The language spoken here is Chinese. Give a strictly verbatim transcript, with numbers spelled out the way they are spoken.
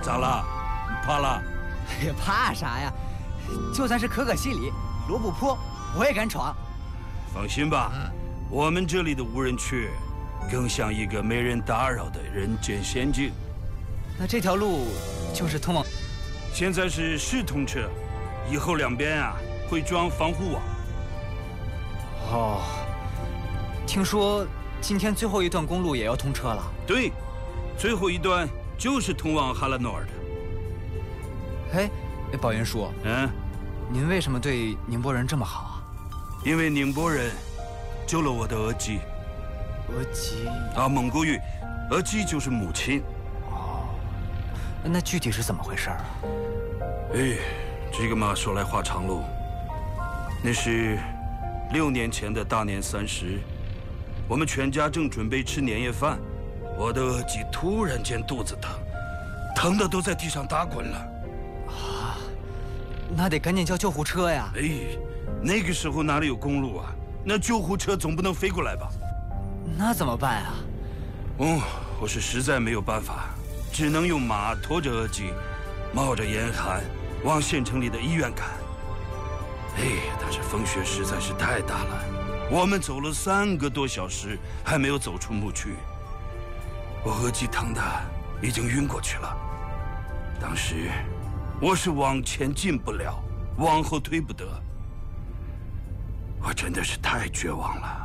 咋了？你怕了？ 哎呀，怕啥呀？就算是可可西里、罗布泊，我也敢闯。 放心吧，我们这里的无人区，更像一个没人打扰的人间仙境。 那这条路就是通往…… 现在是试通车，以后两边啊会装防护网。 哦，听说今天最后一段公路也要通车了。 对，最后一段就是通往哈拉诺尔的。 哎，宝云叔， 嗯， 您为什么对宁波人这么好啊？ 因为宁波人救了我的额吉。 额吉啊，蒙古语，额吉就是母亲。 哦，那具体是怎么回事啊？ 哎，这个嘛，说来话长喽。那是六年前的大年三十，我们全家正准备吃年夜饭，我的额吉突然间肚子疼，疼的都在地上打滚了。 啊，那得赶紧叫救护车呀！ 哎，那个时候哪里有公路啊？那救护车总不能飞过来吧？ 那怎么办啊？ 哦，我是实在没有办法，只能用马拖着额吉，冒着严寒往县城里的医院赶。哎，但是风雪实在是太大了，我们走了三个多小时，还没有走出牧区。我额吉疼的已经晕过去了。当时我是往前进不了，往后推不得，我真的是太绝望了。